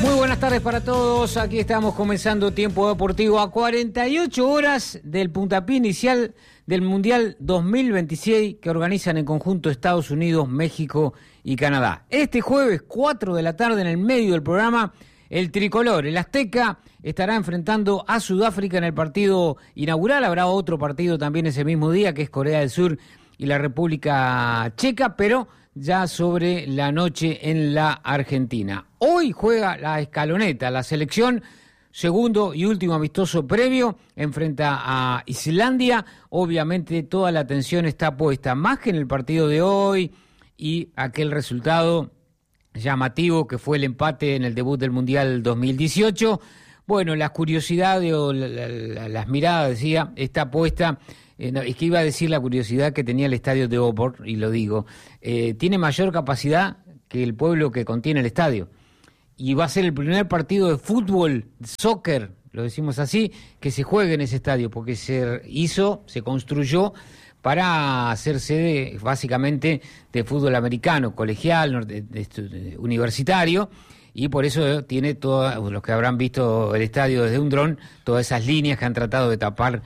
Muy buenas tardes para todos, aquí estamos comenzando Tiempo Deportivo a 48 horas del puntapié inicial del Mundial 2026 que organizan en conjunto Estados Unidos, México y Canadá. Este jueves, 4 de la tarde, en el medio del programa, el tricolor, el Azteca, estará enfrentando a Sudáfrica en el partido inaugural. Habrá otro partido también ese mismo día, que es Corea del Sur y la República Checa, pero ya sobre la noche en la Argentina. Hoy juega la escaloneta, la selección, segundo y último amistoso previo, enfrenta a Islandia. Obviamente toda la atención está puesta, más que en el partido de hoy y aquel resultado llamativo que fue el empate en el debut del Mundial 2018. Bueno, las curiosidades o las miradas, decía, está puesta. Es que iba a decir la curiosidad que tenía el estadio de Opor, y lo digo. Tiene mayor capacidad que el pueblo que contiene el estadio. Y va a ser el primer partido de fútbol, soccer, lo decimos así, que se juegue en ese estadio, porque se construyó para hacer sede básicamente de fútbol americano, colegial, universitario, y por eso tiene todos los que habrán visto el estadio desde un dron, todas esas líneas que han tratado de tapar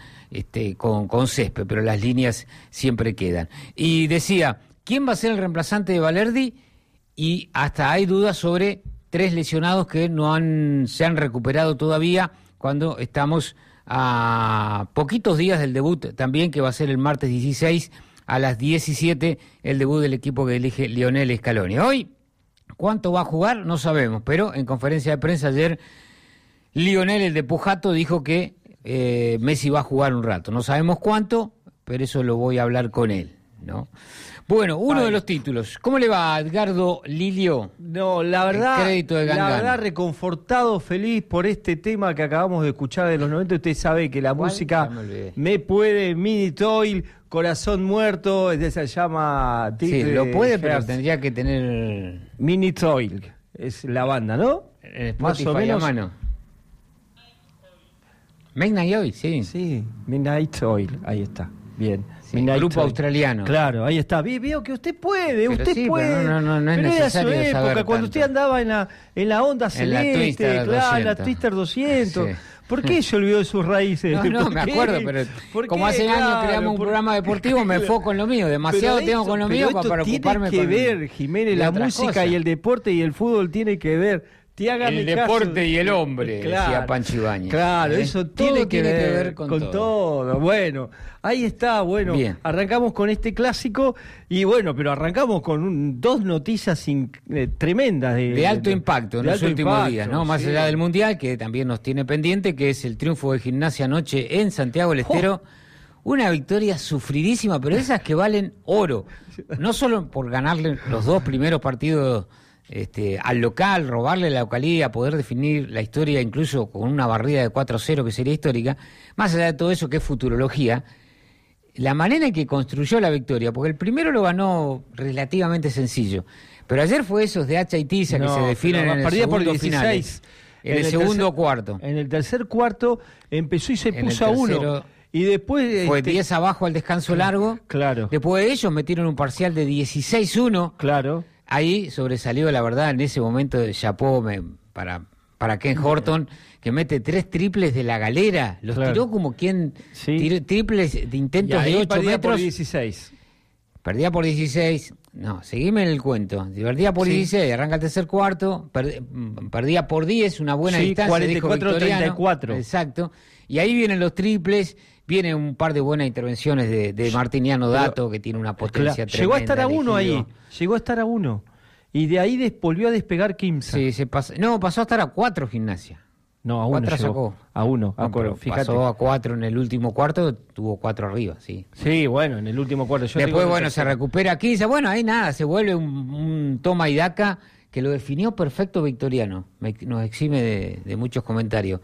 con césped, pero las líneas siempre quedan. Y decía, ¿quién va a ser el reemplazante de Valerdi? Y hasta hay dudas sobre 3 lesionados que se han recuperado todavía, cuando estamos a poquitos días del debut también, que va a ser el martes 16 a las 17, el debut del equipo que elige Lionel Scaloni. Hoy, ¿cuánto va a jugar? No sabemos, pero en conferencia de prensa ayer, Lionel, el de Pujato, dijo que Messi va a jugar un rato. No sabemos cuánto, pero eso lo voy a hablar con él, ¿no? Bueno, uno de los títulos. ¿Cómo le va a Edgardo Lilio? No, la verdad, crédito de la verdad, reconfortado, feliz por este tema que acabamos de escuchar de los 90. Usted sabe que la música me puede, Minute Oil, Corazón Muerto, se llama... Sí, lo puede, pero tendría que tener... Minute Oil, es la banda, ¿no? Más o menos. A mano. Midnight Oil, sí. Sí, Midnight Oil, ahí está, bien. Sí, grupo australiano. Claro, ahí está. Veo que usted puede, pero usted puede. Pero no es necesario era su época, cuando tanto. Usted andaba en la onda celeste, la Twister 200. Sí. ¿Por qué se olvidó de sus raíces? No, me acuerdo, pero como hace años creamos un programa deportivo, me enfoco en lo mío. Demasiado tengo con lo mío para ocuparme con... Tiene que ver, Jiménez, la música cosas. Y el deporte y el fútbol tiene que ver. El deporte y el hombre, decía Pancho Ibáñez. Claro, eso todo tiene que ver con todo. Bueno, ahí está, bueno, bien. Arrancamos con este clásico y bueno, pero arrancamos con 2 noticias tremendas. De alto impacto en los últimos días, ¿no? Más allá del Mundial, que también nos tiene pendiente, que es el triunfo de Gimnasia anoche en Santiago del Estero. Una victoria sufridísima, pero esas que valen oro. No solo por ganarle los 2 primeros partidos al local, robarle la localía, poder definir la historia incluso con una barrida de 4-0 que sería histórica, más allá de todo eso que es futurología, la manera en que construyó la victoria, porque el primero lo ganó relativamente sencillo, pero ayer fue esos de hacha y tiza que se definen en el segundo final, en el segundo cuarto. En el tercer cuarto empezó y se puso a 1. Y después fue 10 abajo al descanso largo. Claro. Después de ellos metieron un parcial de 16-1. Claro. Ahí sobresalió, la verdad, en ese momento de chapó para Ken Horton, que mete 3 triples de la galera. Los tiró como quien triples de intentos de 8 metros. Perdía por 16. Perdía por 16. No, seguime en el cuento. Perdía por 16, arranca el tercer cuarto. Perdía por 10, una buena distancia. 44-34. Exacto. Y ahí vienen los triples. Viene un par de buenas intervenciones de Martiniano Dato, que tiene una potencia tremenda. Llegó a estar a 1 ahí. Llegó a estar a 1. Y de ahí volvió a despegar Quimsa. Sí, pasó a estar a 4 Gimnasia. No, a 1 sacó. A 1, fíjate. Pasó a 4 en el último cuarto, tuvo 4 arriba, sí. Sí, bueno, en el último cuarto. Después, se recupera 15. Bueno, ahí nada, se vuelve un toma y daca que lo definió perfecto Victoriano. Nos exime de muchos comentarios.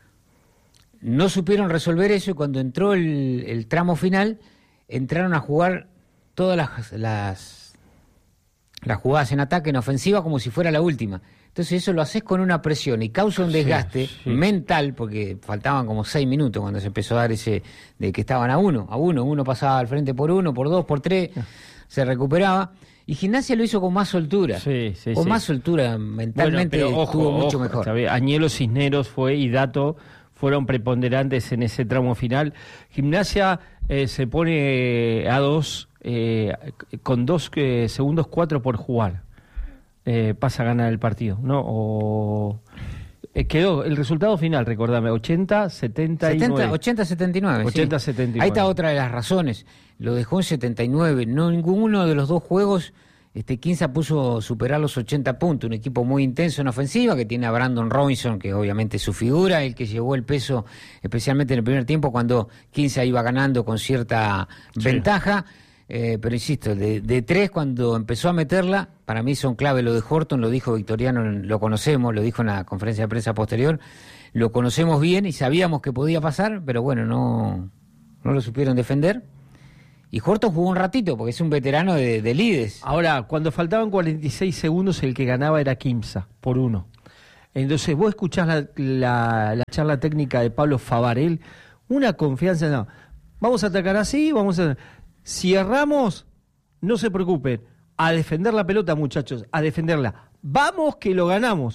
No supieron resolver eso y cuando entró el tramo final, entraron a jugar todas las jugadas en ataque, en ofensiva, como si fuera la última. Entonces eso lo haces con una presión y causa un desgaste mental, porque faltaban como 6 minutos cuando se empezó a dar ese de que estaban a uno pasaba al frente por 1, por 2, por 3, se recuperaba. Y Gimnasia lo hizo con más soltura. Con más soltura, mentalmente estuvo mucho mejor. Añelo, Cisneros y Dato fueron preponderantes en ese tramo final. Gimnasia se pone a 2, con 2 segundos 4 por jugar. Pasa a ganar el partido, ¿no? Quedó el resultado final, recordame, 80-79. 80-79. 80-79. Ahí está otra de las razones. Lo dejó en 79. No, ninguno de los dos juegos Quinza puso superar los 80 puntos. Un equipo muy intenso en ofensiva que tiene a Brandon Robinson, que obviamente es su figura, el que llevó el peso, especialmente en el primer tiempo cuando Quinza iba ganando con cierta ventaja. Pero insisto, de 3 cuando empezó a meterla, para mí son clave lo de Horton, lo dijo Victoriano, lo conocemos, lo dijo en la conferencia de prensa posterior, lo conocemos bien y sabíamos que podía pasar, pero bueno, no lo supieron defender. Y Horton jugó un ratito, porque es un veterano de Lides. Ahora, cuando faltaban 46 segundos, el que ganaba era Quimsa, por 1. Entonces, vos escuchás la charla técnica de Pablo Favarel, una confianza, no, vamos a atacar así, si erramos, no se preocupen, a defender la pelota, muchachos, a defenderla. Vamos que lo ganamos.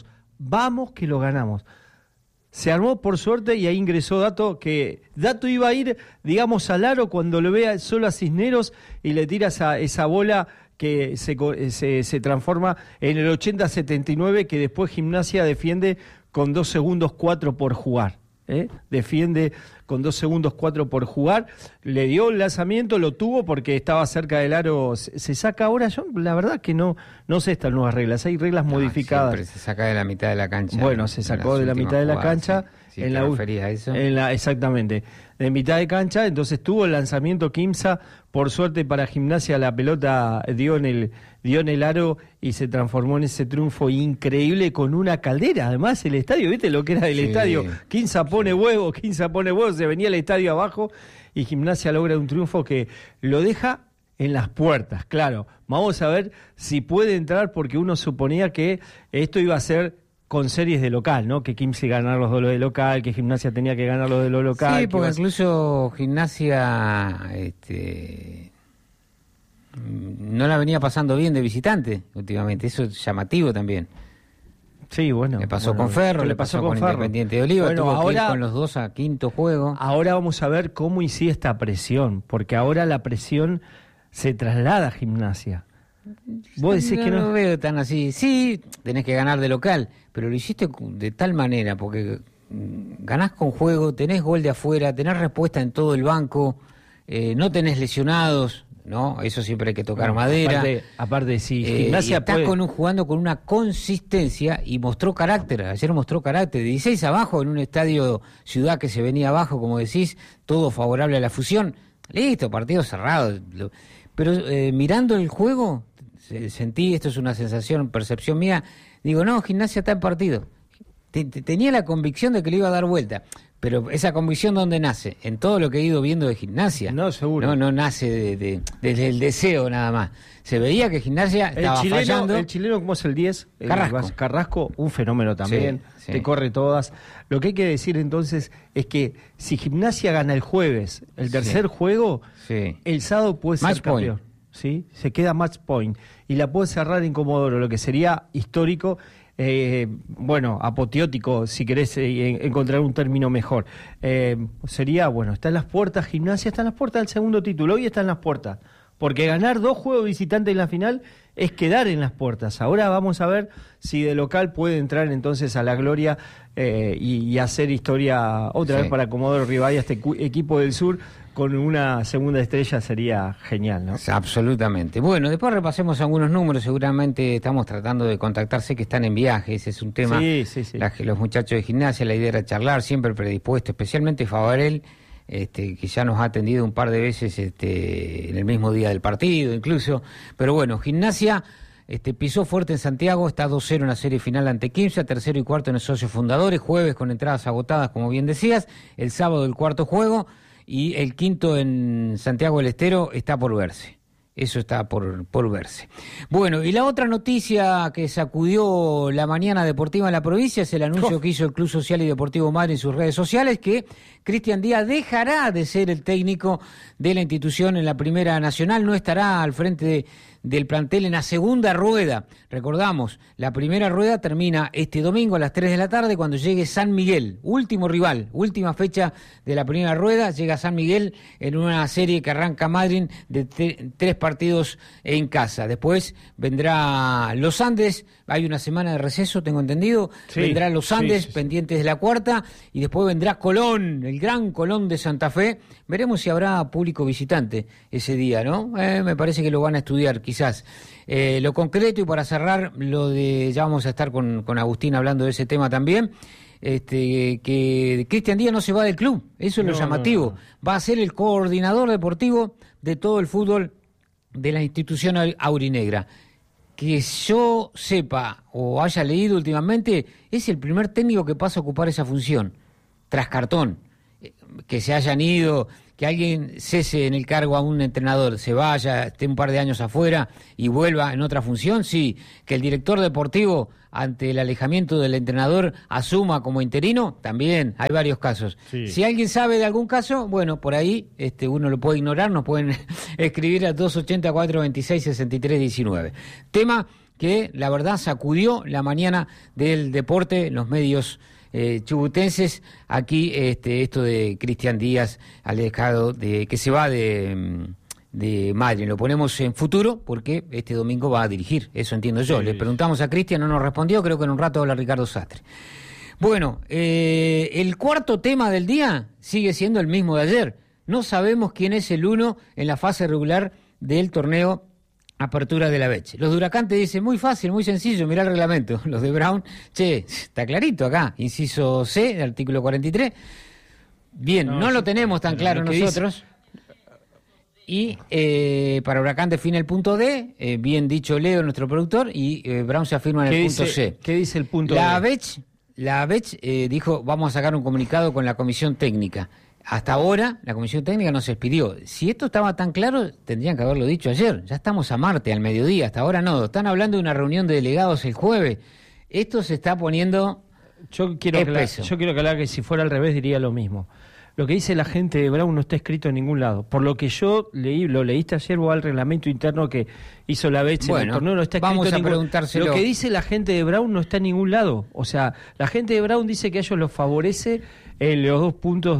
Se armó por suerte y ahí ingresó Dato, que Dato iba a ir, digamos, al aro cuando lo vea solo a Cisneros y le tira esa bola que se transforma en el 80-79, que después Gimnasia defiende con 2 segundos 4 por jugar. Defiende con 2 segundos 4 por jugar, le dio el lanzamiento, lo tuvo porque estaba cerca del aro, se saca ahora, yo la verdad que no sé estas nuevas reglas, hay reglas modificadas. Siempre se saca de la mitad de la cancha. Bueno, se sacó de la mitad de la cancha. Sí, ¿te referías a eso? Exactamente, de mitad de cancha, entonces tuvo el lanzamiento Quimsa, por suerte para Gimnasia la pelota dio en el aro y se transformó en ese triunfo increíble con una caldera, además el estadio, ¿viste lo que era del estadio? Quimsa pone huevo, se venía el estadio abajo y Gimnasia logra un triunfo que lo deja en las puertas, claro. Vamos a ver si puede entrar porque uno suponía que esto iba a ser con series de local, ¿no? Que Quimsa iba a ganar los duelos de local, que Gimnasia tenía que ganar los de lo local. Sí, porque incluso Gimnasia no la venía pasando bien de visitante últimamente, eso es llamativo también. Sí, bueno. Le pasó con Ferro, le pasó con Independiente de Oliva, tuvo que ir con los dos a quinto juego. Ahora vamos a ver cómo hiciste esta presión, porque ahora la presión se traslada a Gimnasia. Vos decís que no lo veo tan así. Sí, tenés que ganar de local, pero lo hiciste de tal manera, porque ganás con juego, tenés gol de afuera, tenés respuesta en todo el banco, no tenés lesionados, ¿no? Eso siempre hay que tocar madera. Aparte sí, Gimnasia estás jugando con una consistencia y mostró carácter. Ayer mostró carácter. 16 abajo en un estadio Ciudad que se venía abajo, como decís, todo favorable a la fusión. Listo, partido cerrado. Pero mirando el juego, sentí, esto es una sensación, percepción mía, digo, no, Gimnasia está en partido. Tenía la convicción de que le iba a dar vuelta. Pero esa convicción, ¿dónde nace? En todo lo que he ido viendo de Gimnasia. No, seguro. No nace desde el deseo nada más. Se veía que Gimnasia estaba fallando. El chileno, ¿cómo es el 10? Carrasco, un fenómeno también. Sí. Te corre todas. Lo que hay que decir entonces es que si Gimnasia gana el jueves, el tercer juego, el sábado puede ser campeón. ¿Sí? Se queda match point. Y la puede cerrar en Comodoro, lo que sería histórico. Apoteótico, si querés encontrar un término mejor. Sería, está en las puertas, Gimnasia está en las puertas del segundo título, hoy está en las puertas, porque ganar 2 juegos visitantes en la final es quedar en las puertas. Ahora vamos a ver si de local puede entrar entonces a la gloria y hacer historia otra vez para Comodoro Rivadavia, este equipo del sur. Con una segunda estrella sería genial, ¿no? Absolutamente. Bueno, después repasemos algunos números. Seguramente estamos tratando de contactarse que están en viaje. Ese es un tema. Sí. Los muchachos de Gimnasia, la idea era charlar, siempre predispuesto, especialmente Favarel, que ya nos ha atendido un par de veces en el mismo día del partido, incluso. Pero bueno, Gimnasia pisó fuerte en Santiago, está 2-0 en la serie final ante Quimsa, tercero y cuarto en el Socios Fundadores, jueves con entradas agotadas, como bien decías, el sábado el cuarto juego. Y el quinto en Santiago del Estero está por verse. Eso está por verse. Bueno, y la otra noticia que sacudió la mañana deportiva en la provincia es el anuncio que hizo el Club Social y Deportivo Madre en sus redes sociales, que Cristian Díaz dejará de ser el técnico de la institución en la Primera Nacional, no estará al frente del plantel en la segunda rueda. Recordamos, la primera rueda termina este domingo a las 3 de la tarde cuando llegue San Miguel, último rival, última fecha de la primera rueda, llega San Miguel en una serie que arranca Madryn de 3 partidos en casa. Después vendrá Los Andes, hay una semana de receso, tengo entendido, sí, vendrá Los Andes, sí, pendientes de la cuarta, y después vendrá Colón, el gran Colón de Santa Fe. Veremos si habrá público visitante ese día, ¿no? Me parece que lo van a estudiar, quizás. Lo concreto, y para cerrar, lo de, ya vamos a estar con Agustín hablando de ese tema también, que Cristian Díaz no se va del club, eso es lo llamativo. Va a ser el coordinador deportivo de todo el fútbol de la institución aurinegra. Que yo sepa o haya leído últimamente, es el primer técnico que pasa a ocupar esa función, tras cartón. Que se hayan ido, que alguien cese en el cargo a un entrenador, se vaya, esté un par de años afuera y vuelva en otra función, sí. Que el director deportivo, ante el alejamiento del entrenador, asuma como interino, también hay varios casos. Sí. Si alguien sabe de algún caso, bueno, por ahí uno lo puede ignorar, nos pueden escribir a 280-426-6319. Tema que la verdad sacudió la mañana del deporte, los medios chubutenses. Aquí esto de Cristian Díaz alejado de que se va de Madryn, lo ponemos en futuro porque este domingo va a dirigir, eso entiendo yo. Sí. Le preguntamos a Cristian, no nos respondió, creo que en un rato habla Ricardo Sastre. Bueno, el cuarto tema del día sigue siendo el mismo de ayer. No sabemos quién es el uno en la fase regular del torneo Apertura de la Beche. Los de Huracán te dicen, muy fácil, muy sencillo, mirá el reglamento. Los de Brown, está clarito acá, inciso C, artículo 43. Bien, no lo tenemos tan claro nosotros. Y para Huracán define el punto D, bien dicho Leo, nuestro productor, y Brown se afirma en el punto C. ¿Qué dice el punto D? La ABECH dijo, vamos a sacar un comunicado con la comisión técnica. Hasta ahora la comisión técnica no se expidió. Si esto estaba tan claro, tendrían que haberlo dicho ayer. Ya estamos a martes, al mediodía, hasta ahora no. Están hablando de una reunión de delegados el jueves. Esto se está poniendo espeso. Yo quiero aclarar que si fuera al revés diría lo mismo. Lo que dice la gente de Brown no está escrito en ningún lado. Por lo que yo leí, lo leíste ayer, o al reglamento interno que hizo la BECH en el torneo, no está escrito vamos a en ningún... preguntárselo. Lo que dice la gente de Brown no está en ningún lado. O sea, la gente de Brown dice que a ellos los favorece los 2 puntos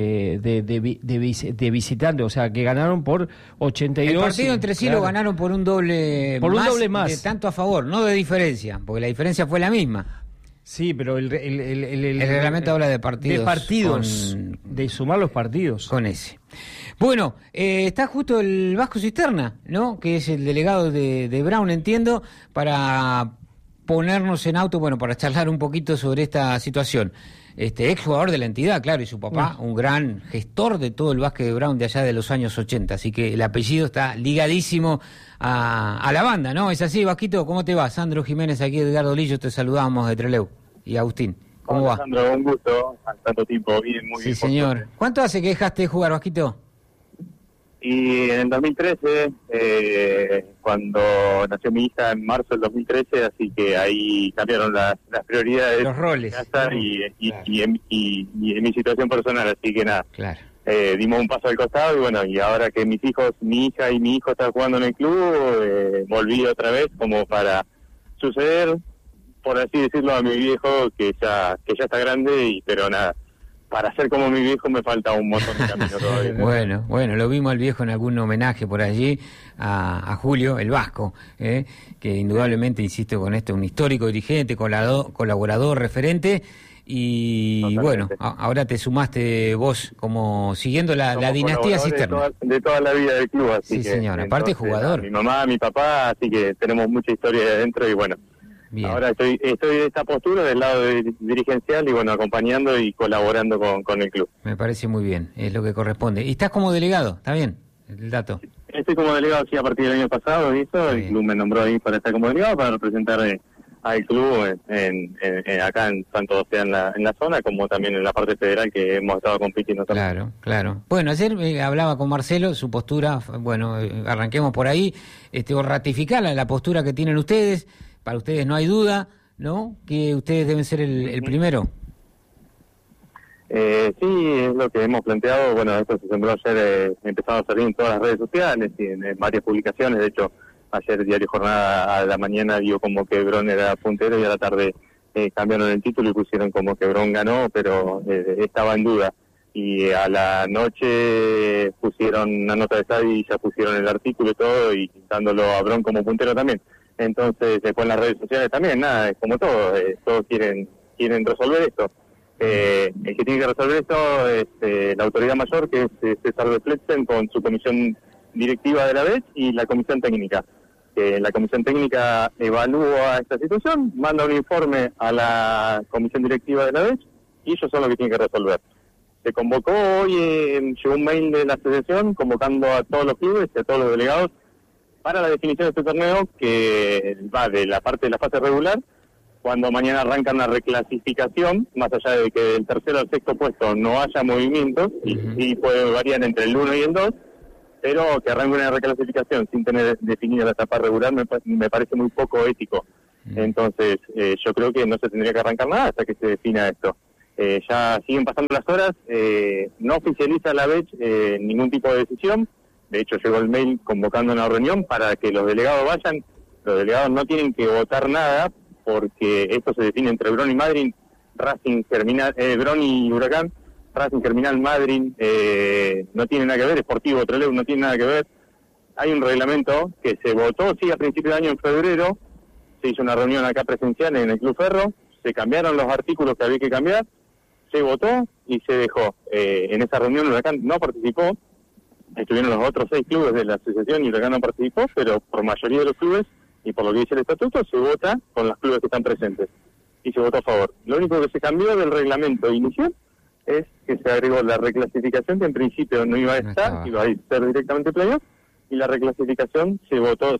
de visitante, o sea, que ganaron por 82. El partido entre sí, claro, lo ganaron por un doble más, de tanto a favor, no de diferencia, porque la diferencia fue la misma. Sí, pero el reglamento habla de partidos. De sumar los partidos. Con ese. Bueno, está justo el Vasco Cisterna, ¿no? Que es el delegado de Brown, entiendo, para ponernos en auto, bueno, para charlar un poquito sobre esta situación. Ex jugador de la entidad, claro, y su papá, un gran gestor de todo el básquet de Brown de allá de los años 80, así que el apellido está ligadísimo a la banda, ¿no? Es así, Vasquito, ¿cómo te va? Sandro Jiménez, aquí Edgardo Lillo, te saludamos de Trelew. Y Agustín, ¿cómo va? Sandro, un gusto, tanto tiempo, bien, muy bien. Sí, señor. ¿Cuánto hace que dejaste de jugar, Vasquito? Y en el 2013, cuando nació mi hija en marzo del 2013, así que ahí cambiaron las prioridades. Los roles. Y en mi situación personal, así que nada. Claro. Dimos un paso al costado y bueno, y ahora que mi hija y mi hijo están jugando en el club, volví otra vez como para suceder, por así decirlo, a mi viejo que ya está grande, pero nada. Para ser como mi viejo me falta un montón de camino todavía. Bueno, lo vimos al viejo en algún homenaje por allí a Julio, el Vasco, que indudablemente, insisto con esto, un histórico dirigente, colaborador, referente, y totalmente. Bueno, ahora te sumaste vos como siguiendo la dinastía Cisterna. De toda la vida del club, así sí, que... señor, aparte jugador. Mi mamá, mi papá, así que tenemos mucha historia de adentro y bueno... Bien. Ahora estoy de esta postura del lado dirigencial y bueno, acompañando y colaborando con el club. Me parece muy bien, es lo que corresponde. ¿Y estás como delegado? ¿Está bien el dato? Estoy como delegado, sí, a partir del año pasado, ¿visto? El club me nombró ahí para estar como delegado, para representar al club acá en tanto sea en la zona como también en la parte federal que hemos estado compitiendo también. Claro. Bueno, ayer hablaba con Marcelo, su postura, bueno, arranquemos por ahí, ratificar la postura que tienen ustedes. Para ustedes no hay duda, ¿no?, que ustedes deben ser el primero. Sí, es lo que hemos planteado. Bueno, esto se sembró ayer, empezamos a salir en todas las redes sociales y en varias publicaciones. De hecho, Ayer Diario Jornada a la mañana dio como que Bron era puntero y a la tarde cambiaron el título y pusieron como que Bron ganó, pero estaba en duda. Y a la noche pusieron una nota de estadio y ya pusieron el artículo y todo, y dándolo a Bron como puntero también. Entonces, después en las redes sociales también, nada, es como todo, todos quieren resolver esto. El que tiene que resolver esto es la autoridad mayor, que es César de Fletzen, con su comisión directiva de la BECH y la comisión técnica. La comisión técnica evalúa esta situación, manda un informe a la comisión directiva de la BECH y ellos son los que tienen que resolver. Se convocó hoy, llegó un mail de la asociación convocando a todos los clubes y a todos los delegados para la definición de este torneo, que va de la parte de la fase regular, cuando mañana arranca una reclasificación, más allá de que del tercero al sexto puesto no haya movimientos, y puede variar entre el 1 y el 2, pero que arranque una reclasificación sin tener definida la etapa regular me parece muy poco ético. Entonces, yo creo que no se tendría que arrancar nada hasta que se defina esto. Ya siguen pasando las horas, no oficializa la BECH ningún tipo de decisión. De hecho, llegó el mail convocando una reunión para que los delegados vayan. Los delegados no tienen que votar nada, porque esto se define entre Bron y Madryn, Bron y Huracán, Racing Terminal, Madryn, no tiene nada que ver, Sportivo Trelew no tiene nada que ver. Hay un reglamento que se votó, sí, a principio de año en febrero, se hizo una reunión acá presencial en el Club Ferro, se cambiaron los artículos que había que cambiar, se votó y se dejó. En esa reunión Huracán no participó, estuvieron los otros 6 clubes de la asociación y Huracán no participó, pero por mayoría de los clubes, y por lo que dice el estatuto, se vota con los clubes que están presentes. Y se votó a favor. Lo único que se cambió del reglamento inicial es que se agregó la reclasificación, que en principio no iba a estar, iba a ser directamente playoff, y la reclasificación se votó,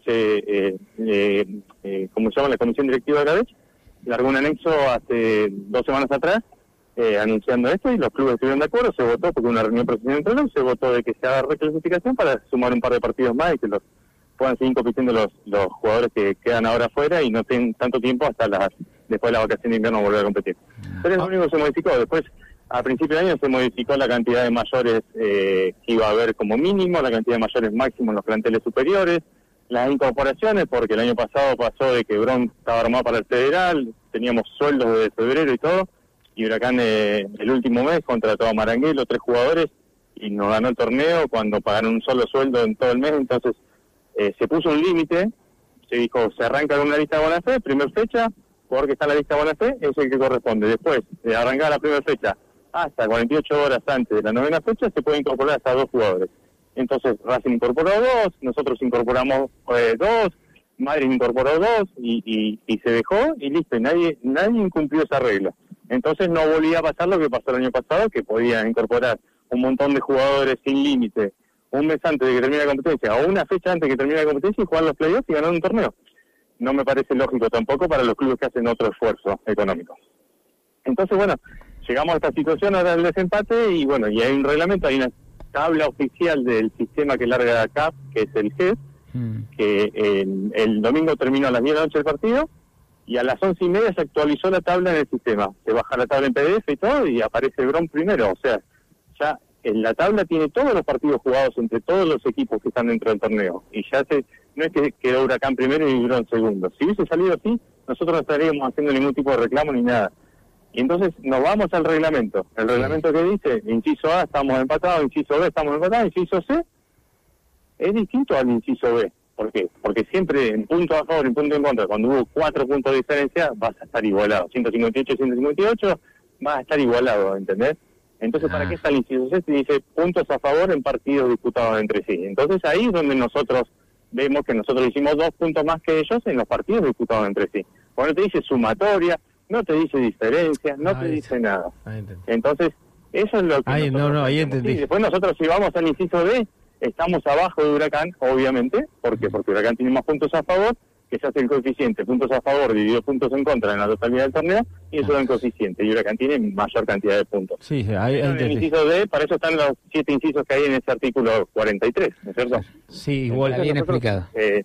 como se llama, la comisión directiva de la BECH, largó un anexo hace 2 semanas atrás, anunciando esto, y los clubes estuvieron de acuerdo, se votó, porque una reunión profesional entre ellos, se votó de que se haga reclasificación para sumar un par de partidos más y que puedan seguir compitiendo los jugadores que quedan ahora afuera y no tengan tanto tiempo hasta después de la vacación de invierno volver a competir. Pero es lo único que se modificó. Después, a principio de año se modificó la cantidad de mayores que iba a haber como mínimo, la cantidad de mayores máximo en los planteles superiores, las incorporaciones, porque el año pasado pasó de que Bron estaba armado para el federal, teníamos sueldos desde febrero y todo, y Huracán el último mes contrató a Maranguelo, 3 jugadores, y nos ganó el torneo cuando pagaron un solo sueldo en todo el mes. Entonces se puso un límite, se dijo, se arranca con una lista de buena fe, primera fecha, jugador que está en la lista de buena fe, es el que corresponde. Después de arrancar la primera fecha hasta 48 horas antes de la 9ª fecha, se puede incorporar hasta 2 jugadores. Entonces Racing incorporó 2, nosotros incorporamos 2, Madryn incorporó 2, y se dejó, y listo, y nadie incumplió esa regla. Entonces no volvía a pasar lo que pasó el año pasado, que podía incorporar un montón de jugadores sin límite un mes antes de que termine la competencia, o una fecha antes de que termine la competencia, y jugar los playoffs y ganar un torneo. No me parece lógico tampoco para los clubes que hacen otro esfuerzo económico. Entonces, bueno, llegamos a esta situación ahora del desempate, y bueno, y hay un reglamento, hay una tabla oficial del sistema que larga CAP, que es el GES, que el domingo terminó a las 10 de la noche el partido, y a las 11:30 se actualizó la tabla en el sistema. Se baja la tabla en PDF y todo, y aparece Bron primero. O sea, ya en la tabla tiene todos los partidos jugados entre todos los equipos que están dentro del torneo. Y ya no es que quedó Huracán primero y Bron segundo. Si hubiese salido así, nosotros no estaríamos haciendo ningún tipo de reclamo ni nada. Y entonces nos vamos al reglamento. El reglamento que dice, inciso A, estamos empatados, inciso B, estamos empatados, inciso C, es distinto al inciso B. ¿Por qué? Porque siempre en punto a favor y punto en contra, cuando hubo 4 puntos de diferencia, vas a estar igualado. 158, 158, vas a estar igualado, ¿entendés? Entonces, ¿para qué está el inciso C? Se dice puntos a favor en partidos disputados entre sí. Entonces, ahí es donde nosotros vemos que nosotros hicimos 2 puntos más que ellos en los partidos disputados entre sí. Cuando te dice sumatoria, no te dice diferencia, no te dice nada. Entonces, eso es lo que ahí entendí. Sí, después nosotros, si vamos al inciso D, estamos abajo de Huracán, obviamente, porque Huracán tiene más puntos a favor, que se hace el coeficiente puntos a favor dividido puntos en contra en la totalidad del torneo, y eso da el coeficiente, y Huracán tiene mayor cantidad de puntos. Sí, ahí en el inciso D, para eso están los 7 incisos que hay en ese artículo 43, ¿no es cierto? Sí, igual. Está bien explicado.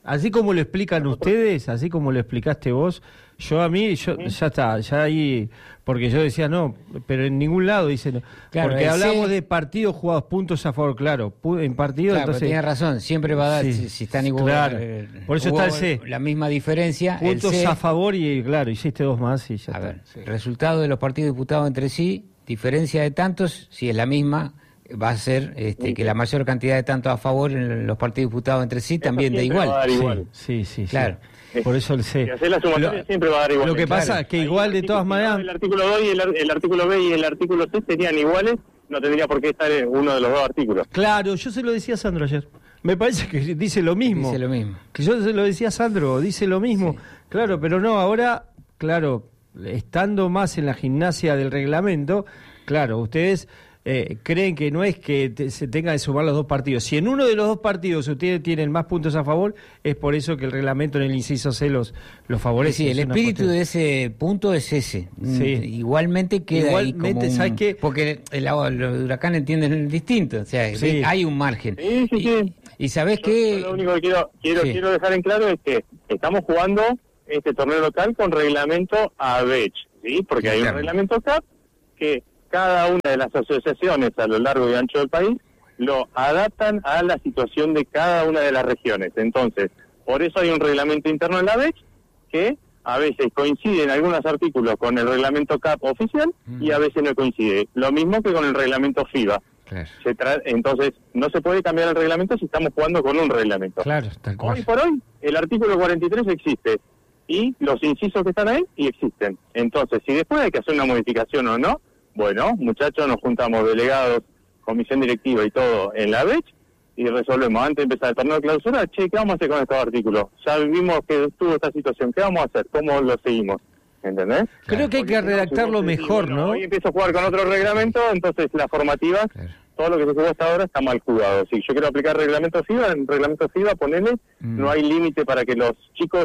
Así como lo explican ustedes, así como lo explicaste vos, ya está, ya ahí, porque yo decía no, pero en ningún lado dicen, claro, porque hablamos de partidos jugados puntos a favor, claro, en partidos, claro, entonces... tiene razón, siempre va a dar, Sí, si están igual, claro, por eso está el C. La misma diferencia. Puntos el C, a favor y claro, hiciste 2 más y ya a está. ver, resultado de los partidos disputados entre sí, diferencia de tantos, si es la misma, va a ser que la mayor cantidad de tantos a favor en los partidos disputados entre sí también da igual. Va a dar igual. Sí, claro. Por eso el C. Si hacer la sumatoria siempre va a dar igual. Lo que pasa es que igual de todas maneras... El artículo 2 y el artículo B y el artículo C serían iguales, no tendría por qué estar en uno de los dos artículos. Claro, yo se lo decía a Sandro ayer. Me parece que dice lo mismo. Dice lo mismo. Que yo se lo decía a Sandro, dice lo mismo. Sí. Claro, pero no, ahora, claro, estando más en la gimnasia del reglamento, claro, ustedes creen que no es que se tenga que sumar los dos partidos. Si en uno de los dos partidos ustedes tienen más puntos a favor, es por eso que el reglamento en el inciso C los favorece. Sí, el espíritu de ese punto es ese. Sí. Igualmente queda Igualmente, ahí como ¿sabes qué? porque los de Huracán entienden distinto, o sea, Sí. hay un margen. Sí. Y sabés Yo que lo único que Sí. quiero dejar en claro es que estamos jugando este torneo local con reglamento ABECH, ¿sí? Porque hay un Claro. reglamento CAP que cada una de las asociaciones a lo largo y ancho del país lo adaptan a la situación de cada una de las regiones. Entonces, por eso hay un reglamento interno en la ABECH que a veces coincide en algunos artículos con el reglamento CAP oficial y a veces no coincide. Lo mismo que con el reglamento FIBA. claro, Entonces, no se puede cambiar el reglamento si estamos jugando con un reglamento. Claro, tal cual. Hoy por hoy, el artículo 43 existe y los incisos que están ahí y existen. Entonces, si después hay que hacer una modificación o no, bueno, muchachos, nos juntamos delegados, comisión directiva y todo en la BECH y resolvemos antes de empezar el torneo de clausura, che, ¿qué vamos a hacer con estos artículos? Ya vimos que estuvo esta situación, ¿qué vamos a hacer? ¿Cómo lo seguimos? ¿Entendés? Creo que hay que Porque si no, redactarlo si vos decís, mejor, bueno, ¿no? Hoy empiezo a jugar con otro reglamento, entonces las formativas, claro. todo lo que se jugó hasta ahora está mal jugado. Si yo quiero aplicar reglamento FIBA, en reglamento FIBA, ponele, no hay límite para que los chicos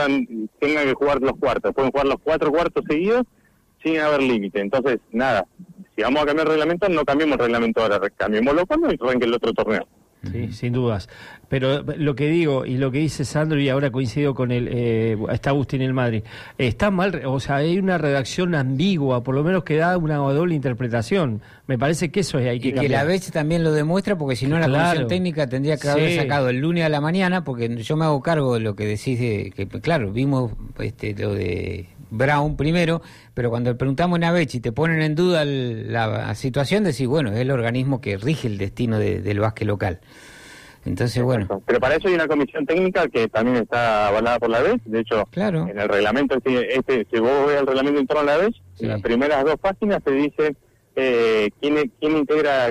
tengan que jugar los cuartos. Pueden jugar los 4 cuartos seguidos sin haber límite. Entonces, nada, si vamos a cambiar el reglamento, no cambiemos el reglamento ahora, cambiémoslo cuando arranque el otro torneo. Sí, sin dudas. Pero lo que digo y lo que dice Sandro, y ahora coincido con está Agustín el Madrid, está mal, o sea, hay una redacción ambigua, por lo menos que da una doble interpretación. Me parece que eso hay que Y que cambiar. la BECH también lo demuestra, porque si no la Claro. comisión técnica tendría que haber Sí. sacado el lunes a la mañana, porque yo me hago cargo de lo que decís, que claro, vimos lo de Brown primero, pero cuando le preguntamos en ABECH y te ponen en duda la situación, decís, bueno, es el organismo que rige el destino del básquet local. Entonces, bueno, Pero para eso hay una comisión técnica que también está avalada por la BES. De hecho, claro. en el reglamento, si vos ves el reglamento interno de la BES, Sí. en las primeras 2 páginas te dice quién integra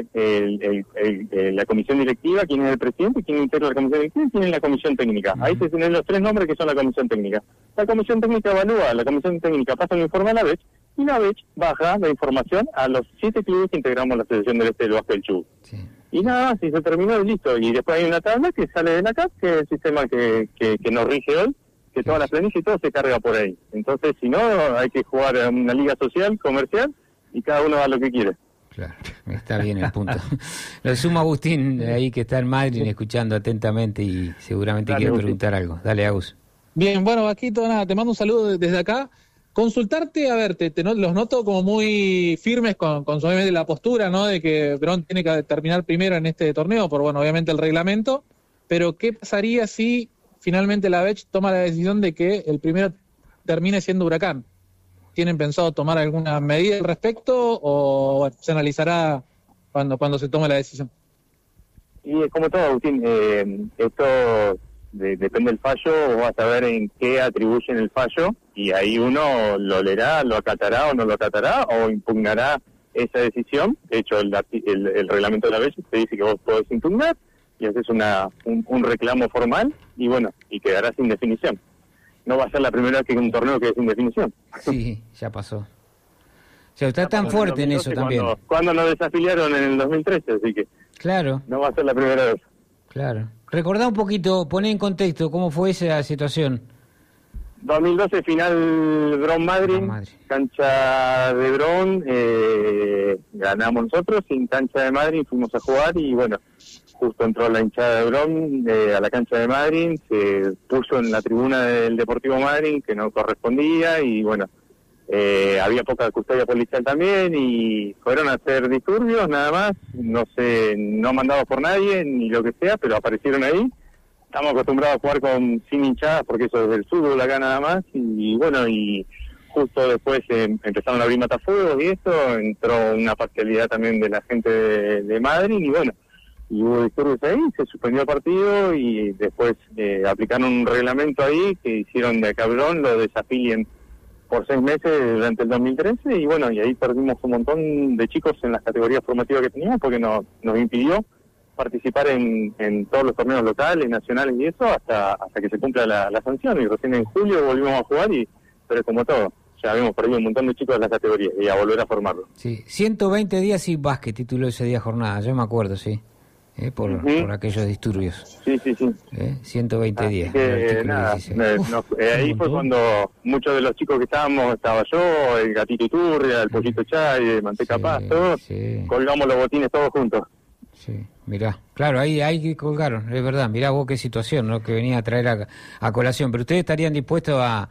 la comisión directiva, quién es el presidente, quién integra la comisión directiva y quién es la comisión técnica. Ahí te tienen los 3 nombres que son la comisión técnica. La comisión técnica evalúa, la comisión técnica pasa el informe a la BES y la BES baja la información a los 7 clubes que integramos la Asociación del Este del Básquet del Chubut. Sí. Y nada, si se terminó y listo. Y después hay una tabla que sale de la CAP, que es el sistema que nos rige hoy, que todas las planillas y todo se carga por ahí. Entonces, si no, hay que jugar a una liga social, comercial, y cada uno da lo que quiere. Claro, está bien el punto. Lo suma Agustín, ahí que está en Madrid escuchando atentamente y seguramente Dale, quiere Agustín. preguntar algo. Dale, Agus. Bien, bueno, Vasquito, nada, te mando un saludo desde acá. Consultarte, a ver, los noto como muy firmes con obviamente la postura, ¿no? De que Verón tiene que terminar primero en este torneo, por, bueno, obviamente el reglamento, pero ¿qué pasaría si finalmente la BECH toma la decisión de que el primero termine siendo Huracán? ¿Tienen pensado tomar alguna medida al respecto o bueno, se analizará cuando se tome la decisión? Y es como todo, Agustín, esto depende del fallo, vos vas a ver en qué atribuyen el fallo, y ahí uno lo leerá, lo acatará o no lo acatará, o impugnará esa decisión. De hecho, el reglamento de la BECH te dice que vos podés impugnar, y haces un reclamo formal, y bueno, y quedará sin definición. No va a ser la primera vez que un torneo quede sin definición. Sí, ya pasó. O sea, está tan fuerte en eso también. Cuando nos desafiliaron en el 2013, así que Claro, no va a ser la primera vez. claro. Recordá un poquito, poné en contexto cómo fue esa situación. 2012 final Bron-Madryn, cancha de Bron, ganamos nosotros, sin cancha de Madryn fuimos a jugar y bueno, justo entró la hinchada de Bron a la cancha de Madryn, se puso en la tribuna del Deportivo Madryn que no correspondía y bueno, había poca custodia policial también y fueron a hacer disturbios nada más, no sé, no mandados por nadie ni lo que sea, pero aparecieron ahí. Estamos acostumbrados a jugar sin hinchadas porque eso es del fútbol acá nada más y bueno, y justo después empezaron a abrir matafuegos y esto, entró una parcialidad también de la gente de Madrid y bueno, y hubo disturbios ahí, se suspendió el partido y después aplicaron un reglamento ahí que hicieron de Cabrón, lo desafilien por 6 meses durante el 2013 y bueno, y ahí perdimos un montón de chicos en las categorías formativas que teníamos porque nos impidió participar en todos los torneos locales, nacionales y eso hasta que se cumpla la sanción y recién en julio volvimos a jugar pero como todo, ya habíamos perdido un montón de chicos de las categorías y a volver a formarlos. Sí, 120 días sin básquet tituló ese día jornada, yo me acuerdo, sí, por aquellos disturbios. Sí. 120 Así días. Que, nada, ahí fue cuando muchos de los chicos que estaba yo, el Gatito Iturria, el Pollito Chay, Manteca Paz, todos, colgamos los botines todos juntos. Sí, mirá, claro, ahí colgaron, es verdad, mirá vos qué situación, ¿no? Que venía a traer a colación, pero ustedes estarían dispuestos a,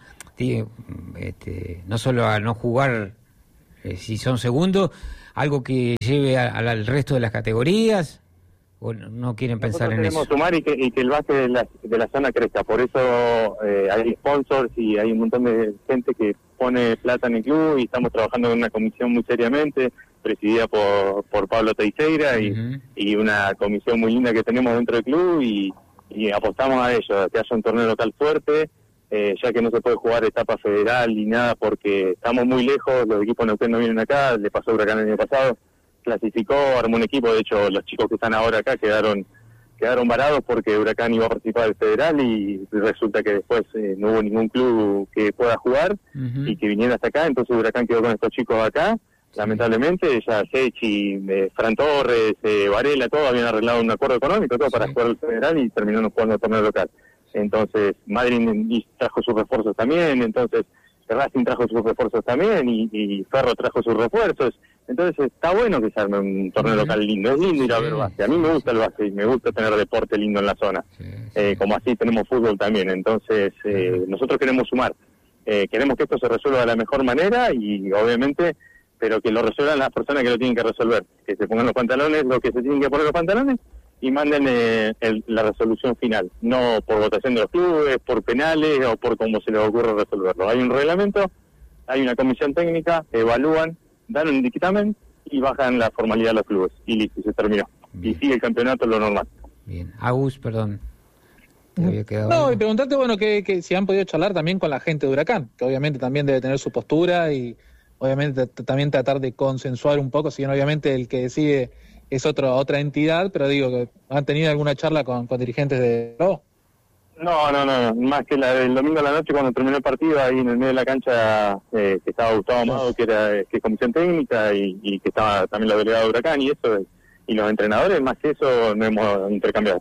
no solo a no jugar si son segundos, algo que lleve al resto de las categorías, o no quieren pensar en eso. Queremos sumar y que el básquet de la zona crezca, por eso hay sponsors y hay un montón de gente que pone plata en el club y estamos trabajando en una comisión muy seriamente, presidida por Pablo Teixeira y una comisión muy linda que tenemos dentro del club y apostamos a ello, a que haya un torneo local fuerte, ya que no se puede jugar etapa federal ni nada porque estamos muy lejos, los equipos Neuquén no vienen acá, le pasó a Huracán el año pasado, clasificó, armó un equipo, de hecho los chicos que están ahora acá quedaron varados porque Huracán iba a participar del federal y resulta que después no hubo ningún club que pueda jugar y que viniera hasta acá, entonces Huracán quedó con estos chicos acá. Lamentablemente, ya Sechi, Fran Torres, Varela, todos habían arreglado un acuerdo económico, todo para jugar el federal y terminaron jugando el torneo local. Entonces, Madrid trajo sus refuerzos también, entonces Racing trajo sus refuerzos también y Ferro trajo sus refuerzos. Entonces, está bueno que se arme un torneo local lindo. Es lindo ir a ver básquet. A mí me gusta el básquet y me gusta tener deporte lindo en la zona. Como así tenemos fútbol también. Entonces, nosotros queremos sumar. Queremos que esto se resuelva de la mejor manera y, obviamente, pero que lo resuelvan las personas que lo tienen que resolver, que se pongan los pantalones, lo que se tienen que poner los pantalones, y manden la resolución final, no por votación de los clubes, por penales o por cómo se les ocurre resolverlo. Hay un reglamento, hay una comisión técnica, evalúan, dan un dictamen y bajan la formalidad de los clubes, y listo, se terminó. Bien. Y sigue el campeonato lo normal. Bien. Agus, perdón. No, y preguntarte, bueno, que si han podido charlar también con la gente de Huracán, que obviamente también debe tener su postura y obviamente también tratar de consensuar un poco, si bien obviamente el que decide es otra entidad, pero digo que han tenido alguna charla con dirigentes de No, más que la del domingo a la noche cuando terminó el partido, ahí en el medio de la cancha que estaba Gustavo Amado, que es comisión técnica y que estaba también la delegada de Huracán y eso, y los entrenadores, más que eso no hemos intercambiado.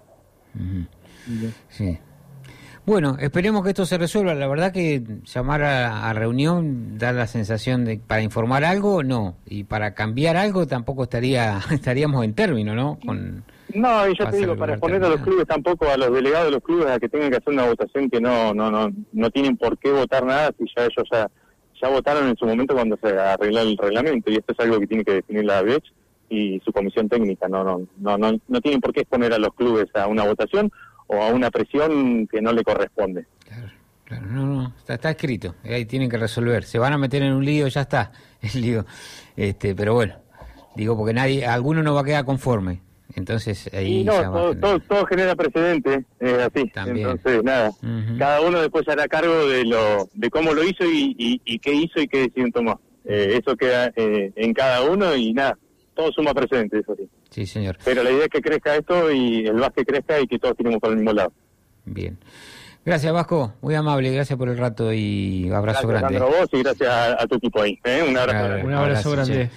Sí. Bueno, esperemos que esto se resuelva. La verdad que llamar a reunión da la sensación de para informar algo, no. Y para cambiar algo tampoco estaríamos en término, ¿no? No, y yo te digo, para exponer a los clubes tampoco, a los delegados de los clubes, a que tengan que hacer una votación que no tienen por qué votar nada si ya ellos ya votaron en su momento cuando se arregló el reglamento. Y esto es algo que tiene que definir la ABECH y su comisión técnica. No tienen por qué exponer a los clubes a una votación o a una presión que no le corresponde. Claro, no, está escrito, ahí tienen que resolver, se van a meter en un lío, ya está, el lío, pero bueno, digo porque alguno no va a quedar conforme, entonces ahí todo genera precedente, así, también. Entonces nada, cada uno después hará cargo de cómo lo hizo y qué hizo y qué decisión tomó, eso queda en cada uno y nada, todo suma precedente, eso sí. Sí, señor. Pero la idea es que crezca esto y el básquet crezca y que todos tiremos por el mismo lado. Bien. Gracias, Vasco. Muy amable. Gracias por el rato y abrazo grande. Gracias a vos y gracias a tu equipo ahí. Un abrazo grande. Un abrazo grande.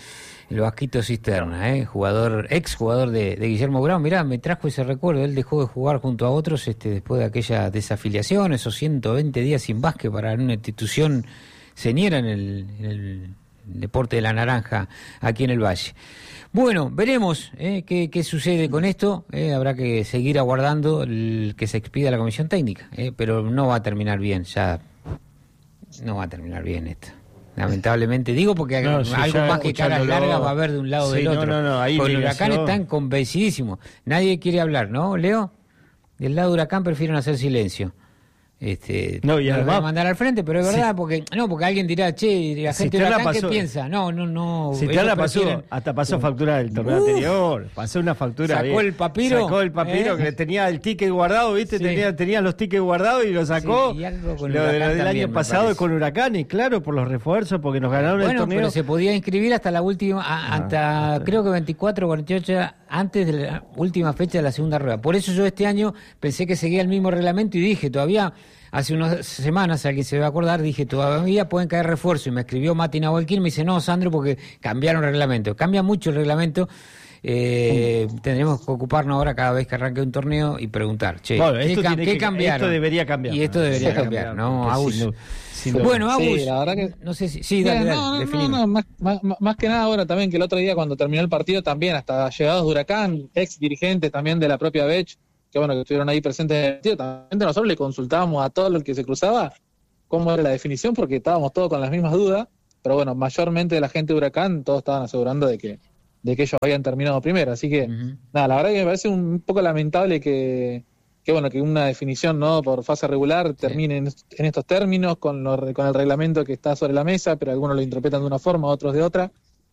el Vasquito Cisterna, ex jugador de Guillermo Brown. Mirá, me trajo ese recuerdo, él dejó de jugar junto a otros después de aquella desafiliación, esos 120 días sin básquet para una institución señera en el deporte de la naranja aquí en el Valle. Bueno, veremos qué sucede con esto. Habrá que seguir aguardando que se expida la comisión técnica, pero no va a terminar bien, ya no va a terminar bien esto. Lamentablemente digo, porque algo más que caras largas va a haber de un lado del otro. Ahí con el Huracán están convencidísimos. Nadie quiere hablar, ¿no, Leo? Del lado de Huracán prefieren hacer silencio. No, y además, lo voy a mandar al frente, pero es verdad, porque alguien dirá, che, la gente de Huracán, ¿qué piensa? No. Cisterna pasó factura del torneo anterior, pasó una factura. Sacó el papiro, que tenía el ticket guardado, ¿viste? Sí. Tenía los tickets guardados y lo sacó. Sí, y algo con lo del año pasado con Huracán, y claro, por los refuerzos, porque nos ganaron el torneo. Pero se podía inscribir hasta la última, creo que 24 o 48 antes de la última fecha de la segunda rueda. Por eso yo este año pensé que seguía el mismo reglamento y dije, todavía, hace unas semanas, alguien se va a acordar, dije, todavía pueden caer refuerzos. Y me escribió Mati Nahuelquín, me dice, no, Sandro, porque cambiaron el reglamento. Cambia mucho el reglamento. Tendremos que ocuparnos ahora cada vez que arranque un torneo y preguntar, che, ¿qué cambiaron? Esto debería cambiar. Y esto debería cambiar, ¿no, Agus? Bueno, Agus, sí, la verdad que... no sé si... Sí, dale, más que nada ahora también, que el otro día cuando terminó el partido también, hasta llegados de Huracán, ex dirigentes también de la propia Bech, que estuvieron ahí presentes en el partido, también nosotros le consultábamos a todo el que se cruzaba cómo era la definición, porque estábamos todos con las mismas dudas, pero bueno, mayormente la gente de Huracán, todos estaban asegurando de que ellos habían terminado primero, así que nada, la verdad que me parece un poco lamentable que una definición, ¿no?, por fase regular termine en estos términos, con el reglamento que está sobre la mesa, pero algunos lo interpretan de una forma, otros de otra.